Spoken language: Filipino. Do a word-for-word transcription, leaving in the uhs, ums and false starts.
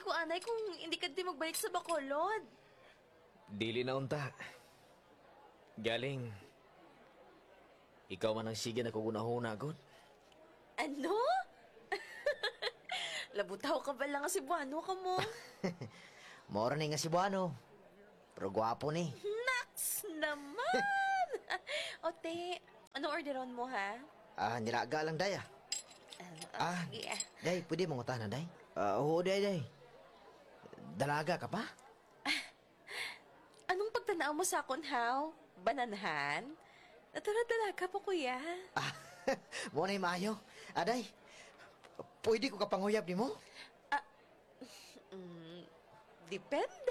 ko, anay, kung hindi ka di magbalik sa Bacolod. Dili na unta. Galing. Ikaw man ang sige na kugunahuna, God. Ano? Labutaw ka ba lang nga Cebuano ka mo? Moro ni nga Cebuano. Pero gwapo ni. Naks naman! O, te, anong orderon mo, ha? Ah, nilaga lang, day, ah. Um, Ah, sige, ah. day, pwede mong utahan, day? Ah, oo, day, day. Dalaga ka pa? Anong pagtanaw mo sa akon, how? Bananhan? Natara-dalaga po, kuya. Ah, muna yung maayo. Ah, day, pwede ko kapanguyab ni mo? Mm, depende.